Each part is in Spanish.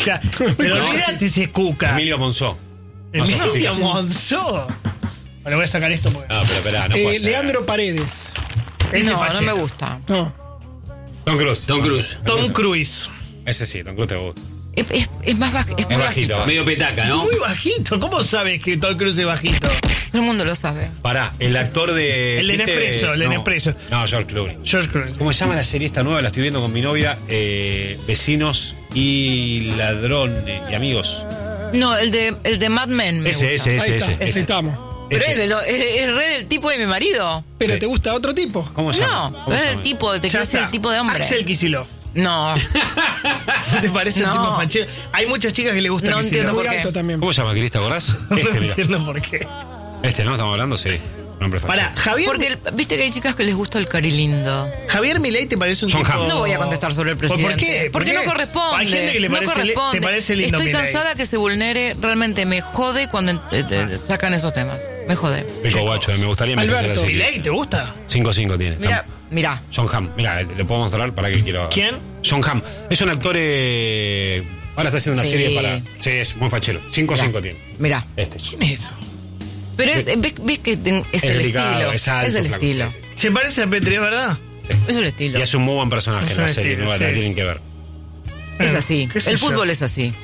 Pero olvídate si es Cuca. Emilio Monzó. Emilio Monzó. Bueno, voy a sacar esto porque... No, pero espera, no puede ser. Leandro Paredes. Ese No, no fachero. me gusta. No. Tom Cruise. Tom Cruise. Ese sí, Tom Cruise te gusta. Es más es muy bajito. Medio petaca, ¿no? Muy bajito. ¿Cómo sabes que Tom Cruise es bajito? Todo el mundo lo sabe. Pará, el actor de... El de ¿viste? Nespresso, el de No. Nespresso. No, George Clooney. George Clooney. ¿Cómo se llama la serie esta nueva? La estoy viendo con mi novia. Vecinos y ladrones y amigos. No, el de Mad Men me gusta. Ahí está, ese. estamos. Pero es re del tipo de mi marido. Pero Sí. ¿te gusta otro tipo? ¿Cómo se llama? No, ¿Cómo es se del llama? tipo, te Ya quiero decir está. el tipo de hombre. Axel Kicillof. No, ¿No te parece el No. tipo fachero? Hay muchas chicas que le gusta No Kicillof. entiendo Muy por qué. alto también. ¿Cómo se llama, Cris? ¿Te acordás? No Mira. entiendo por qué. ¿No? Estamos hablando, sí. Nombre fachero. Pará, Javier, porque viste que hay chicas que les gusta el carilindo. Javier Milei te parece un John tipo... Hamm. No voy a contestar sobre el presidente. ¿Por qué? Porque no corresponde. Hay gente que le no parece, corresponde. te parece lindo Estoy Milei. cansada que se vulnere. Realmente me jode cuando sacan esos temas. Me jode. Rico guacho, me gustaría Alberto. así. ¿Milei te gusta? 5-5 tiene. Mira. John Hamm. Mira, le puedo mostrar para que quiero. ¿Quién? John Hamm. Es un actor. Ahora está haciendo una Sí. serie para. Sí, es muy fachero. 5-5 tiene. Mira. ¿Quién es eso? Pero ves que es el delicado, estilo. es alto, el flaco, estilo. sí, sí. ¿Se parece a Petri, es verdad? Es el estilo. Y es un muy buen personaje Es en la un serie. estilo, No, sí. la tienen que ver. Es así. ¿Qué sé El yo? fútbol es así.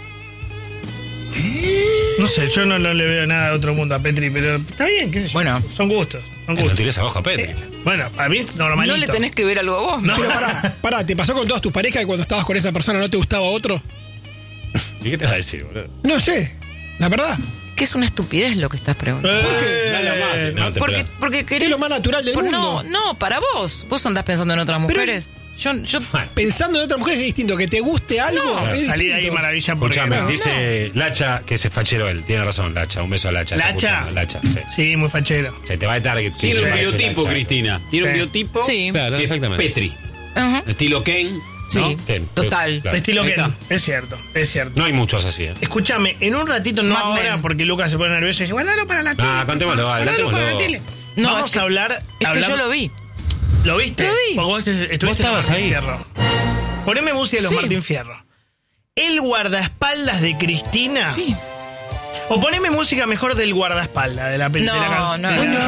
No sé, yo no le veo nada de otro mundo a Petri, pero está bien, qué sé yo. Bueno. Son gustos. Son No gustos. tires abajo a Petri. Bueno, para mí es normalito. No le tenés que ver algo a vos. No. Pero pará, ¿te pasó con todas tus parejas que cuando estabas con esa persona no te gustaba otro? ¿Y qué te va a decir, boludo? No sé, la verdad. Que es una estupidez lo que estás preguntando. No, te Porque, esperás. porque querés... Es lo más natural del mundo. No, para vos. Vos andás pensando en otras Pero mujeres. Yo Pensando en otra mujer es distinto. Que te guste algo es Salí de ahí distinto. maravilla porque... Escuchame, no. dice Lacha que es fachero él. Tiene razón, Lacha. Un beso a Lacha. Está ¿Lacha? escuchando, Lacha, sí. Sí, muy fachero. Se te va a estar. Tiene un biotipo, Cristina. Tiene un Sí. biotipo Sí. Claro, que es exactamente. Petri. Ajá. Estilo Ken. Sí, ¿no? Ken, total. claro. Estilo Ahí que está. es cierto, es cierto. No hay muchos así, ¿eh? Escúchame, en un ratito, no Mad ahora, Men. porque Lucas se pone nervioso y dice, guardalo para la tele. Ah, contémoslo, Guardalo para la adelantémoslo. tele. No, Vamos es que- a hablar... Es que yo lo vi. ¿Lo viste? Lo vi. Porque vos estuviste Vos estabas en Martín ahí. Fierro. Poneme música de los Sí. Martín Fierro. El guardaespaldas de Cristina. Sí. O poneme música mejor del guardaespaldas de la No, canción.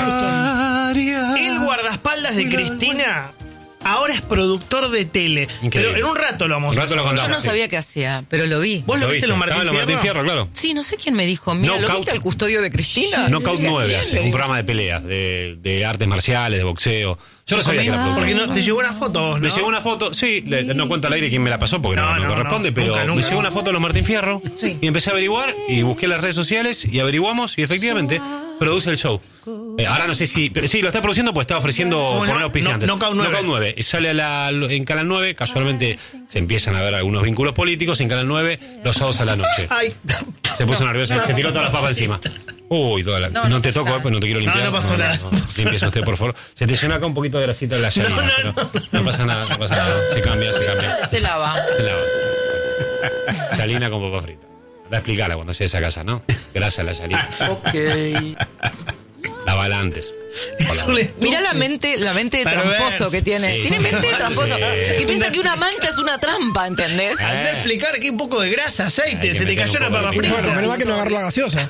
no. El guardaespaldas de Cristina ahora es productor de tele. Increíble. Pero en un rato lo vamos Un a rato lo hacer. Yo contamos. no sí. sabía qué hacía, pero lo vi. ¿Vos lo viste en los Estaba Martín en los Martín Fierro? Fierro, claro. Sí, no sé quién me dijo. Mira, ¿lo Knockout. viste al custodio de Cristina? Knockout Dije, 9 ¿quién hace, le un dijo? programa de peleas, de artes marciales, de boxeo. Yo no sabía que era Ah. productor. Porque no, te llegó una foto a vos, ¿no? Me llegó una foto, sí, no cuento al aire quién me la pasó porque No, no no, corresponde, no, pero nunca, nunca. me llegó una foto de los Martín Fierro Sí. y empecé a averiguar y busqué las redes sociales y averiguamos y efectivamente produce el show. Ahora no sé si, pero sí, lo está produciendo pues está ofreciendo ¿Cómo se poner llama? auspiciantes. Knockout 9. Knockout 9. Y sale en Canal 9, casualmente se empiezan a ver algunos vínculos políticos en Canal 9 los sábados a la noche. Ay, Se puso nervioso, se tiró toda la papa encima. Uy, toda la... No, No, no te pasa toco, nada. pues no te quiero limpiar. no pasó nada. Limpiese usted, por favor. Se te llena acá un poquito de grasita de la llanina, no, pero no pasa nada, no pasa nada. Se cambia. Se lava. Se lava. Chalina con papa frita. Anda a explicarla cuando llegues a casa, ¿no? Grasa la chalina. Ok. Lavala antes. Mirá la mente de Perverso. tramposo que tiene. Sí, Tiene mente de sí. tramposo. Sí. Que piensa que una mancha es una trampa, ¿entendés? Anda a explicar que hay un poco de grasa, aceite, Hay que se te meter cayó un la poco de papa pimienta. frita. Bueno, menos mal que no agarró la gaseosa.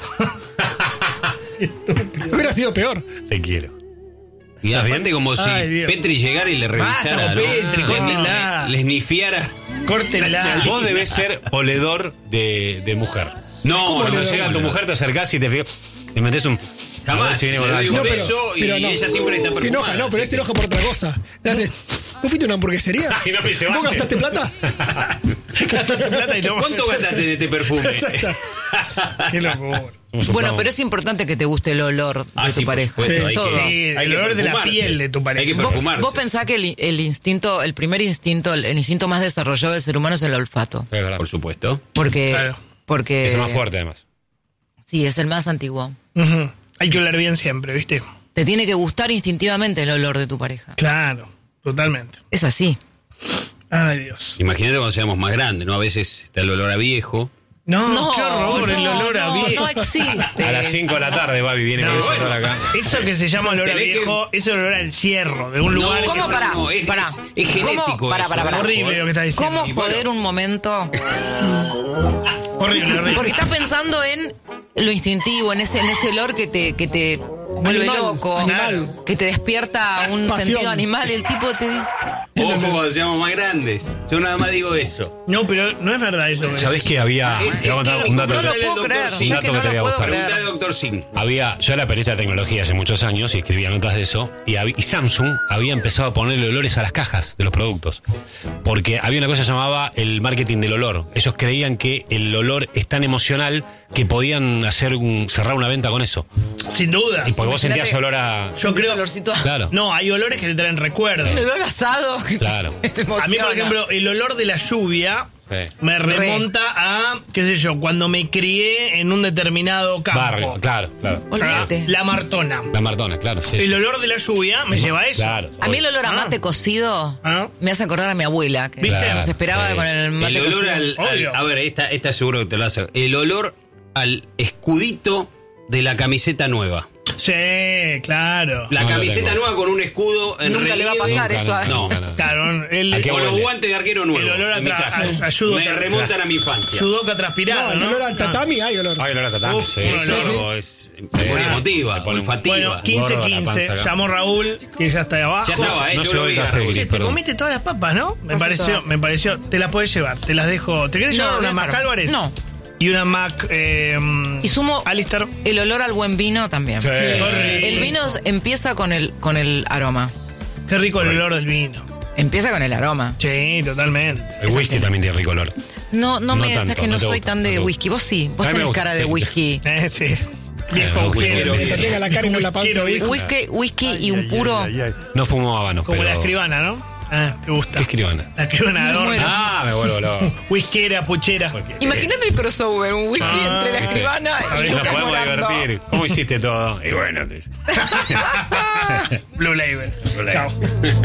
Hubiera sido peor. Te quiero. Y aparte como si Ay, Dios. Petri llegara y le revisara, Basta, ¿no? Petri, córtela. Le esnifiara. Córtenla. Vos debés ser oledor de mujer. No, Cuando no, llega tu mujer, te acercás y te fijas. Te metes un. A ver Jamás. si viene Le con doy algo. un No, beso y pero no. ella siempre está Se perfumada. enoja, no, pero él así se enoja por otra cosa. Le hace, ¿vos fuiste a una hamburguesería? Ay, no me llevaste. ¿Vos gastaste plata? Gastaste plata y no. ¿Cuánto gastaste en este perfume? Qué locura. Bueno, pero es importante que te guste el olor de tu sí, por pareja. supuesto, hay Todo. que- Sí, hay el que olor de la perfumarse. piel de tu pareja. Hay que ¿Vos, perfumarse. vos pensás que el instinto, el primer instinto, el instinto más desarrollado del ser humano es el olfato. Es verdad. Por supuesto. Porque. Claro. Porque. Es el más fuerte, además. Sí, es el más antiguo. Ujú. Hay que oler bien siempre, ¿viste? Te tiene que gustar instintivamente el olor de tu pareja. Claro, totalmente. Es así. Ay, Dios. Imagínate cuando seamos más grandes, ¿no? A veces está el olor a viejo. No, qué horror el olor a viejo. No existe. A las 5 de la tarde, Babi viene con ese bueno, olor acá. eso que se llama olor a Tenés que- viejo, es el olor al cierro de un lugar. ¿Cómo que- pará? No, es Pará. genético ¿Cómo? Pará, eso. pará, pará. Horrible lo que está diciendo. ¿Cómo joder un momento horrible. Porque estás pensando en lo instintivo, en ese olor que te vuelve Animal, loco, animal. que te despierta un Pasión. sentido animal. El tipo te dice... Ojo cuando seamos más grandes. Yo nada más digo eso. No, pero no es verdad eso. ¿Sabés que había? Es te voy a contar químico, un dato. No lo Pregúntale al puedo creer. doctor Un Sin. dato que que no te voy lo a puedo gustar. creer. Preguntale al doctor Sin. Yo era periodista de tecnología hace muchos años y escribía notas de eso. Y Samsung había empezado a ponerle olores a las cajas de los productos. Porque había una cosa que llamaba el marketing del olor. Ellos creían que el olor es tan emocional que podían cerrar una venta con eso. Sin duda. Y porque vos Imagínate- sentías olor a. Yo creo. olorcito. Claro. No, hay olores que te traen recuerdos. El olor asado. que Claro. te A mí, por emociona. ejemplo, el olor de la lluvia Sí. me remonta a, qué sé yo, cuando me crié en un determinado campo. Barrio, claro. Olvídate. La Martona. La Martona, claro. Sí, El sí. olor de la lluvia me lleva a eso. Claro. A mí el olor a mate cocido Ah. me hace acordar a mi abuela, que ¿Viste? nos esperaba Sí. con el mate El olor cocido. Obvio. a ver, esta seguro que te lo hace. El olor al escudito de la camiseta nueva. Sí, claro. La No lo camiseta tengo. nueva con un escudo en Nunca le va a relieve. pasar eso a- No. Claro, el, ¿A qué O los huele? guantes de arquero nuevo. El olor en mi a casa. ayuda. Me remontan a mi infancia. Sudoka No, transpirado, el ¿no? olor al tatami hay olor. Ay, olor a tatami, Uf, sí. un Eso olor. es memoria emotiva, Te pone- olfativa. Bueno, Gordo, la 15-15. panza acá. Llamó Raúl, que ya está ahí abajo. Ya estaba, No yo se lo ve vi. el café, Raúl. Gris. Che, te perdón. comiste todas las papas, ¿no? Casi todas. Me pareció. Te las podés llevar, te las dejo. ¿Te querés No, llevar una voy a Mac dejar. Álvarez? No. Y una Mac. Y sumo Alistair. el olor al buen vino también. Sí. Horrible. El vino empieza con el aroma. Qué rico el olor del vino. Empieza con el aroma. Sí, totalmente. El whisky también tiene rico olor. No No me tanto, sabes que no no te soy gusta, tan no de te gusta. whisky. Vos sí, vos A mí me tenés gusta, cara de sí. whisky. Sí. Viejo whiskero, agujero. Que te tenga la cara y no la panza. Whisky, Whisky y un puro. No fumo habano, Como pero... la escribana, ¿no? Ah, te gusta. ¿Qué escribana? La escribana de Me adorno. muero. Ah, me vuelvo loco. Whiskera, puchera. Imagínate el crossover, un whisky Ah, entre la ¿viste? escribana y Nos Lucas podemos Morando. divertir. ¿Cómo hiciste todo? Y bueno, Blue Label. Chao.